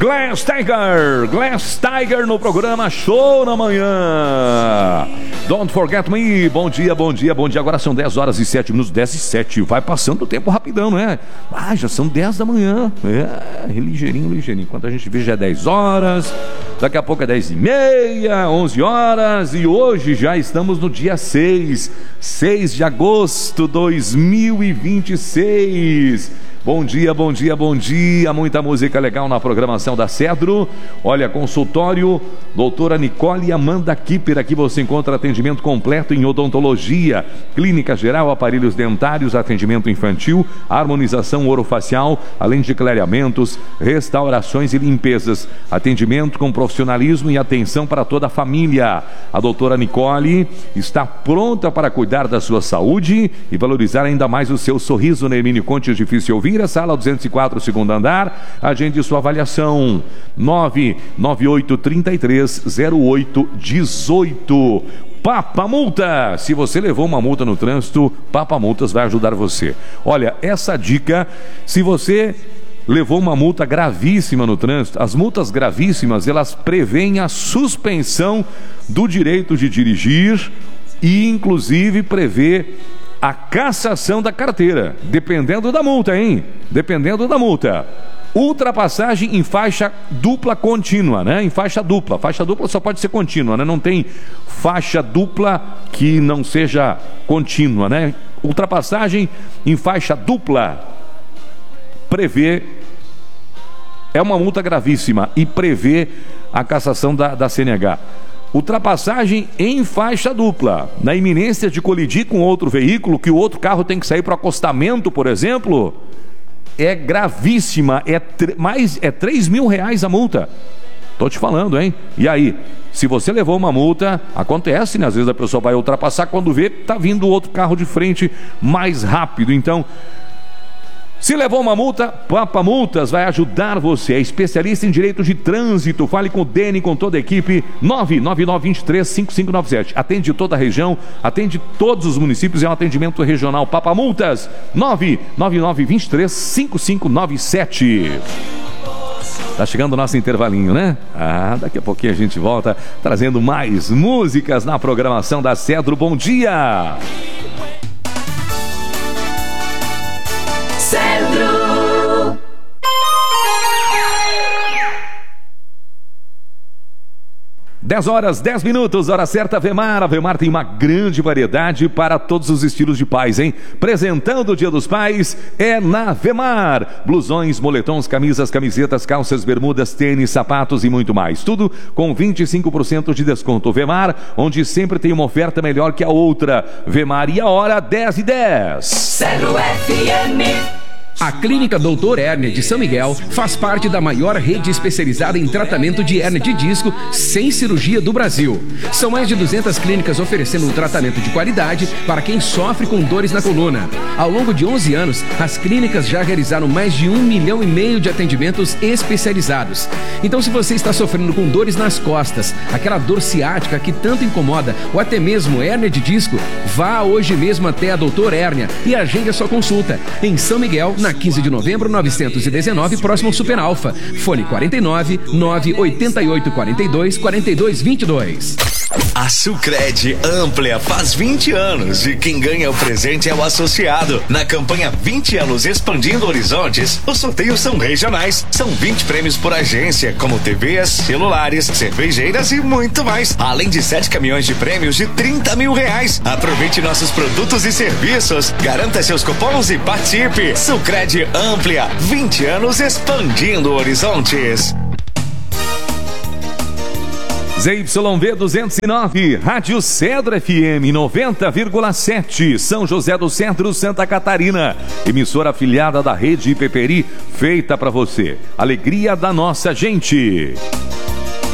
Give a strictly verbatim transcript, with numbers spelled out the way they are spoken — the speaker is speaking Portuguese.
Glass Tiger, Glass Tiger no programa Show na Manhã. Don't Forget Me, bom dia, bom dia, bom dia. Agora são dez horas e sete minutos, dez e sete. Vai passando o tempo rapidão, não é? Ah, já são dez da manhã. É, ligeirinho, ligeirinho. Enquanto a gente vê já é dez horas, daqui a pouco é dez e meia, onze horas. E hoje já estamos no dia seis, seis de agosto de dois mil e vinte e seis. Bom dia, bom dia, bom dia. Muita música legal na programação da Cedro. Olha, consultório doutora Nicole Amanda Kipper. Aqui você encontra atendimento completo em odontologia, clínica geral, aparelhos dentários, atendimento infantil, harmonização orofacial, além de clareamentos, restaurações e limpezas. Atendimento com profissionalismo e atenção para toda a família. A doutora Nicole está pronta para cuidar da sua saúde e valorizar ainda mais o seu sorriso. Hermínio Conte, difícil ouvir. A sala duzentos e quatro, segundo andar. Agende sua avaliação nove nove oito três três zero oito um oito. Papa Multa, se você levou uma multa no trânsito, Papa Multas vai ajudar você. Olha, essa dica, se você levou uma multa gravíssima no trânsito, as multas gravíssimas, elas prevêem a suspensão do direito de dirigir e inclusive prevê a cassação da carteira, dependendo da multa, hein? Dependendo da multa. Ultrapassagem em faixa dupla contínua, né? Em faixa dupla. Faixa dupla só pode ser contínua, né? Não tem faixa dupla que não seja contínua, né? Ultrapassagem em faixa dupla prevê, é uma multa gravíssima e prevê a cassação da, da C N H. Ultrapassagem em faixa dupla, na iminência de colidir com outro veículo, que o outro carro tem que sair para o acostamento, por exemplo, é gravíssima, é, mais, é três mil reais a multa. Tô te falando, hein? E aí, se você levou uma multa, acontece, né? Às vezes a pessoa vai ultrapassar, quando vê, tá vindo outro carro de frente mais rápido. Então, se levou uma multa, Papa Multas vai ajudar você. É especialista em direito de trânsito. Fale com o Dene, com toda a equipe. nove nove nove dois três cinco cinco nove sete. Atende toda a região, atende todos os municípios. É um atendimento regional. Papa Multas, nove nove nove dois três cinco cinco nove sete. Tá chegando o nosso intervalinho, né? Ah, daqui a pouquinho a gente volta trazendo mais músicas na programação da Cedro. Bom dia! Cedro. dez horas, dez minutos, hora certa, Vemar. A Vemar tem uma grande variedade para todos os estilos de pais, hein? Presentando o Dia dos Pais é na Vemar. Blusões, moletons, camisas, camisetas, calças, bermudas, tênis, sapatos e muito mais. Tudo com vinte e cinco por cento de desconto. Vemar, onde sempre tem uma oferta melhor que a outra. Vemar, e a hora dez e dez. Cedro F M. A Clínica Doutor Hérnia de São Miguel faz parte da maior rede especializada em tratamento de hérnia de disco sem cirurgia do Brasil. São mais de duzentas clínicas oferecendo um tratamento de qualidade para quem sofre com dores na coluna. Ao longo de onze anos, as clínicas já realizaram mais de um milhão e meio de atendimentos especializados. Então, se você está sofrendo com dores nas costas, aquela dor ciática que tanto incomoda, ou até mesmo hérnia de disco, vá hoje mesmo até a Doutor Hérnia e agende a sua consulta em São Miguel, na quinze de novembro, novecentos e dezenove, próximo ao Super Alfa. Fone quarenta e nove, nove oito oito, quarenta e dois, quarenta e dois, vinte e dois. A Sucred Amplia faz vinte anos e quem ganha o presente é o associado. Na campanha vinte anos Expandindo Horizontes, os sorteios são regionais. São vinte prêmios por agência, como T Vs, celulares, cervejeiras e muito mais. Além de sete caminhões de prêmios de trinta mil reais. Aproveite nossos produtos e serviços. Garanta seus cupons e participe. Sucred Amplia, vinte anos expandindo horizontes. Z Y V duzentos e nove, Rádio Cedro F M noventa vírgula sete, São José do Centro, Santa Catarina. Emissora afiliada da Rede Peperi, feita para você. Alegria da nossa gente.